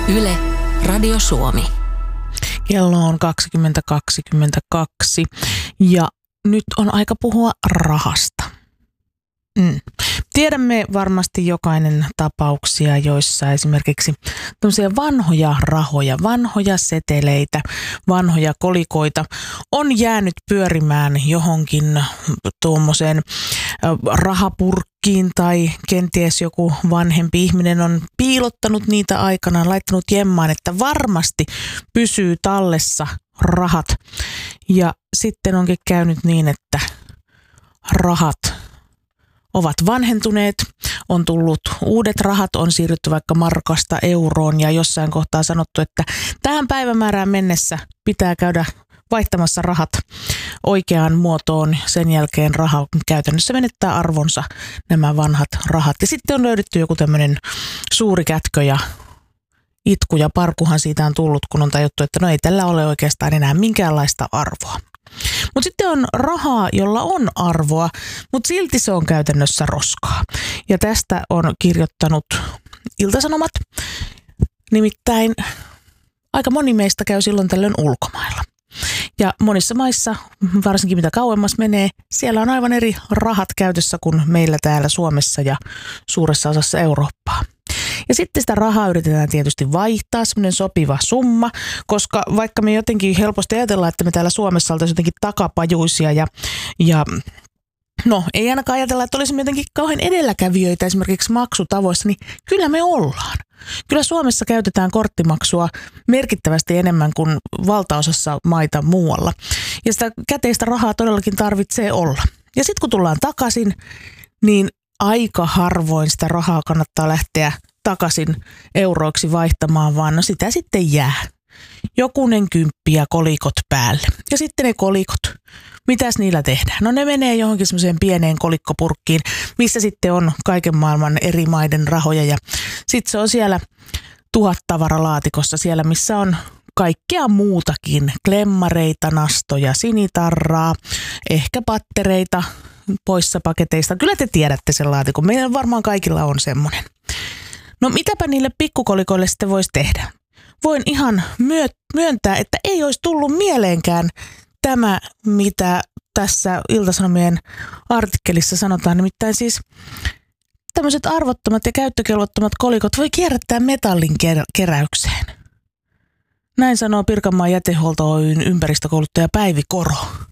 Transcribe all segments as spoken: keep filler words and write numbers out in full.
Yle, Radio Suomi. Kello on kaksikymmentä kaksikymmentäkaksi ja nyt on aika puhua rahasta. Mm. Tiedämme varmasti jokainen tapauksia, joissa esimerkiksi tämmöisiä vanhoja rahoja, vanhoja seteleitä, vanhoja kolikoita on jäänyt pyörimään johonkin tuommoiseen rahapurkkiin tai kenties joku vanhempi ihminen on piilottanut niitä aikanaan, laittanut jemmaan, että varmasti pysyy tallessa rahat. Ja sitten onkin käynyt niin, että rahat ovat vanhentuneet, on tullut uudet rahat, on siirrytty vaikka markasta euroon ja jossain kohtaa sanottu, että tähän päivämäärään mennessä pitää käydä vaihtamassa rahat oikeaan muotoon. Sen jälkeen raha käytännössä menettää arvonsa, nämä vanhat rahat. Ja sitten on löydetty joku tämmöinen suuri kätkö ja itku ja parkuhan siitä on tullut, kun on tajuttu, että no ei tällä ole oikeastaan enää minkäänlaista arvoa. Mutta sitten on rahaa, jolla on arvoa, mutta silti se on käytännössä roskaa. Ja tästä on kirjoittanut Ilta-Sanomat. Nimittäin aika moni meistä käy silloin tällöin ulkomailla. Ja monissa maissa, varsinkin mitä kauemmas menee, siellä on aivan eri rahat käytössä kuin meillä täällä Suomessa ja suuressa osassa Eurooppaa. Ja sitten sitä rahaa yritetään tietysti vaihtaa, semmoinen sopiva summa, koska vaikka me jotenkin helposti ajatellaan, että me täällä Suomessa oltaisiin jotenkin takapajuisia ja, ja no ei ainakaan ajatella, että olisimme jotenkin kauhean edelläkävijöitä esimerkiksi maksutavoissa, niin kyllä me ollaan. Kyllä Suomessa käytetään korttimaksua merkittävästi enemmän kuin valtaosassa maita muualla. Ja sitä käteistä rahaa todellakin tarvitsee olla. Ja sitten kun tullaan takaisin, niin aika harvoin sitä rahaa kannattaa lähteä takaisin euroiksi vaihtamaan, vaan no sitä sitten jää. Jokunen kymppi ja kolikot päälle. Ja sitten ne kolikot, mitäs niillä tehdään? No ne menee johonkin semmoiseen pieneen kolikkopurkkiin, missä sitten on kaiken maailman eri maiden rahoja. Ja sitten se on siellä tuhattavaralaatikossa, siellä missä on kaikkea muutakin. Klemmareita, nastoja, sinitarraa, ehkä pattereita poissa paketeista. Kyllä te tiedätte sen laatikon. Meillä varmaan kaikilla on semmoinen. No mitäpä niille pikkukolikoille sitten voisi tehdä? Voin ihan myöntää, että ei olisi tullut mieleenkään tämä, mitä tässä Ilta-Sanomien artikkelissa sanotaan. Nimittäin siis tämmöiset arvottomat ja käyttökelvottomat kolikot voi kierrättää metallin keräykseen. Näin sanoo Pirkanmaan jätehuolto Oy:n ympäristökouluttaja Päivi Koro.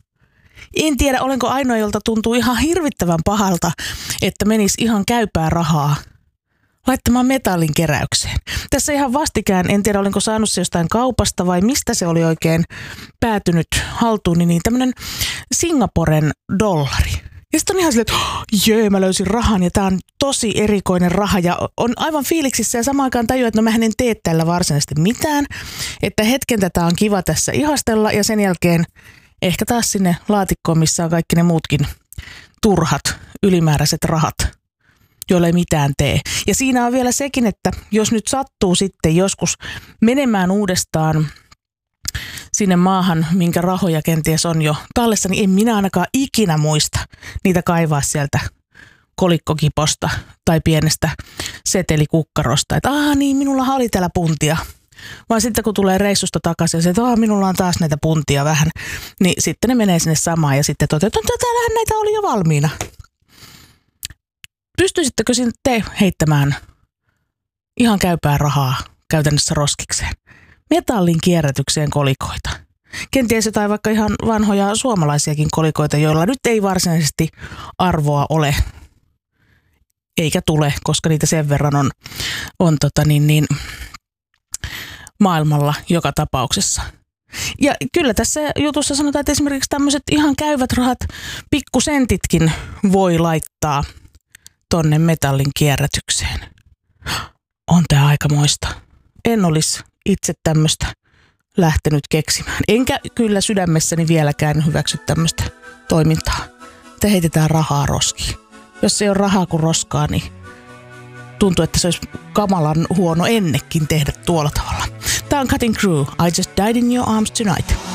En tiedä, olenko ainoa, jolta tuntuu ihan hirvittävän pahalta, että menisi ihan käypää rahaa laittamaan metallin keräykseen. Tässä ihan vastikään, en tiedä olenko saanut se jostain kaupasta vai mistä se oli oikein päätynyt haltuun, niin tämmöinen Singaporen dollari. Ja sitten on ihan silleen, että oh, jee, mä löysin rahan ja tää on tosi erikoinen raha ja on aivan fiiliksissä ja samaan aikaan tajua, että no mähän en tee tällä varsinaisesti mitään, että hetken tätä on kiva tässä ihastella ja sen jälkeen ehkä taas sinne laatikkoon, missä on kaikki ne muutkin turhat, ylimääräiset rahat, joilla ei mitään tee. Ja siinä on vielä sekin, että jos nyt sattuu sitten joskus menemään uudestaan sinne maahan, minkä rahoja kenties on jo tallessa, niin en minä ainakaan ikinä muista niitä kaivaa sieltä kolikkokiposta tai pienestä setelikukkarosta. Että aah niin, minulla oli täällä puntia. Vaan sitten kun tulee reissusta takaisin ja se, että aah, minulla on taas näitä puntia vähän, niin sitten ne menee sinne samaan ja sitten toteaa, että täällähän näitä oli jo valmiina. Pystyisittekö te heittämään ihan käypää rahaa käytännössä roskikseen? Metallin kierrätykseen kolikoita. Kenties jotain vaikka ihan vanhoja suomalaisiakin kolikoita, joilla nyt ei varsinaisesti arvoa ole. Eikä tule, koska niitä sen verran on, on tota niin, niin, maailmalla joka tapauksessa. Ja kyllä tässä jutussa sanotaan, että esimerkiksi tämmöiset ihan käyvät rahat, pikkusentitkin voi laittaa tonne metallin kierrätykseen. On tää aikamoista. En olisi itse tämmöistä lähtenyt keksimään. Enkä kyllä sydämessäni vieläkään hyväksy tämmöistä toimintaa. Että heitetään rahaa roskiin. Jos ei ole rahaa kuin roskaa, niin tuntuu, että se olisi kamalan huono ennekin tehdä tuolla tavalla. Tää on Cutting Crew. I just died in your arms tonight.